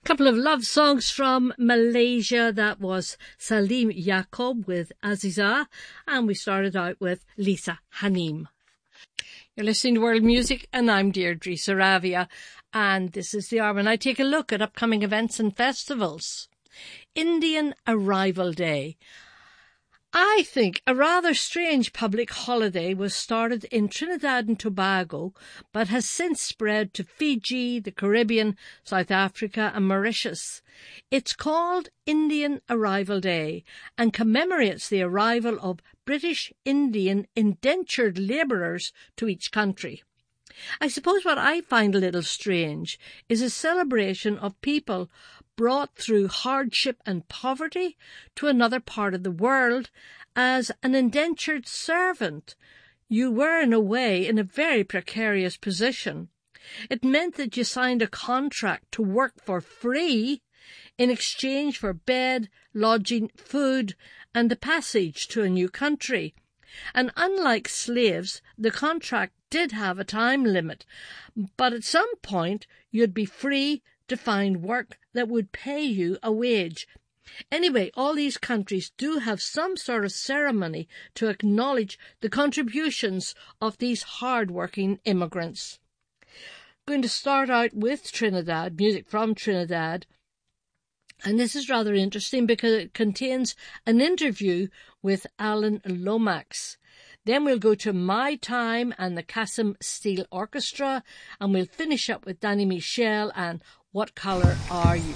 Couple of love songs from Malaysia. That was Salim Yaakob with Aziza, and we started out with Lisa Hanim. You're listening to World Music, and I'm Deirdre Saravia, and this is the hour when I take a look at upcoming events and festivals. Indian Arrival Day. I think a rather strange public holiday was started in Trinidad and Tobago, but has since spread to Fiji, the Caribbean, South Africa and Mauritius. It's called Indian Arrival Day and commemorates the arrival of British Indian indentured labourers to each country. I suppose what I find a little strange is a celebration of people brought through hardship and poverty to another part of the world as an indentured servant. You were, in a way, in a very precarious position. It meant that you signed a contract to work for free in exchange for bed, lodging, food, and the passage to a new country. And unlike slaves, the contract did have a time limit, but at some point you'd be free to find work that would pay you a wage. Anyway, all these countries do have some sort of ceremony to acknowledge the contributions of these hard-working immigrants. I'm going to start out with Trinidad, music from Trinidad. And this is rather interesting because it contains an interview with Alan Lomax. Then we'll go to My Time and the Kasim Steel Orchestra, and we'll finish up with Danny Michel and What Colour Are You?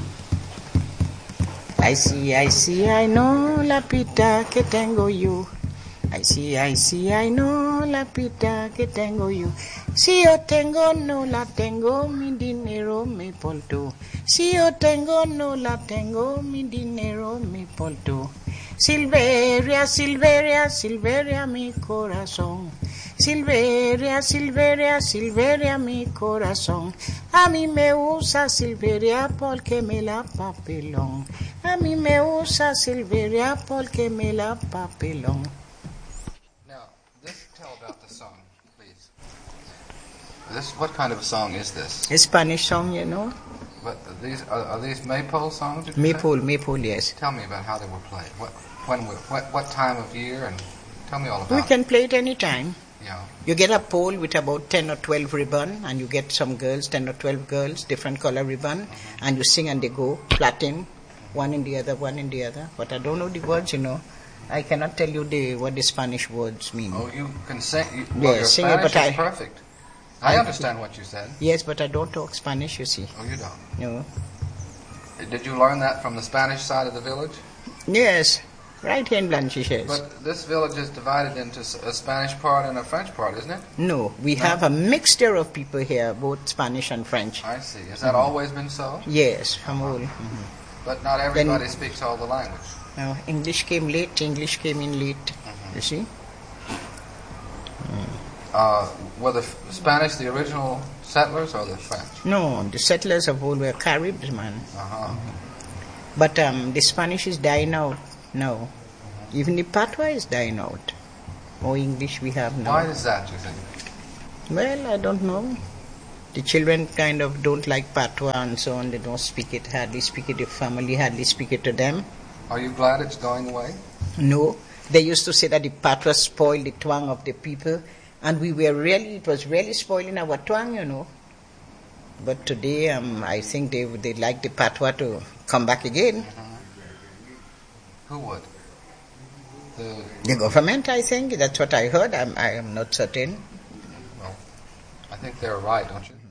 I see, I know la pita que tengo yo. I see, I know la pita que tengo yo. Si yo tengo, no la tengo, mi dinero me polto. Si yo tengo, no la tengo, mi dinero me polto. Silveria, Silveria, Silveria, mi corazón. Silveria, Silveria, Silveria, mi corazón. A mí me usa Silveria porque me la papelón. A mí me usa Silveria porque me la papelón. Now, tell about the song, please. What kind of a song is this? A Spanish song, you know. But are these Maypole songs? Maypole, yes. Tell me about how they were played. What time of year, and tell me all about it. We can play it any time. Yeah. You get a pole with about 10 or 12 ribbon, and you get some girls, 10 or 12 girls, different color ribbon, and you sing and they go plaiting, one in the other, one in the other. But I don't know the words, you know. I cannot tell you what the Spanish words mean. Oh, you can sing. Yes, your sing Spanish it, but is perfect. I understand what you said. Yes, but I don't talk Spanish, you see. Oh, you don't? No. Did you learn that from the Spanish side of the village? Yes, right here in Blanchisseuse. But this village is divided into a Spanish part and a French part, isn't it? No, we have a mixture of people here, both Spanish and French. I see. Has that always been so? Yes, from all. But not everybody speaks all the language. No, English came late, English came in late, you see. Were the Spanish the original settlers or the French? No, the settlers of old were Caribs, man. But the Spanish is dying out now. Even the patois is dying out. More English we have now. Why is that, you think? Well, I don't know. The children kind of don't like patois and so on. They don't speak it, hardly speak it. The family hardly speak it to them. Are you glad it's going away? No. They used to say that the patois spoiled the twang of the people. And it was really spoiling our twang, you know. But today, I think they like the patois to come back again. Who would? The government, I think. That's what I heard. I am not certain. Well, I think they're right, don't you?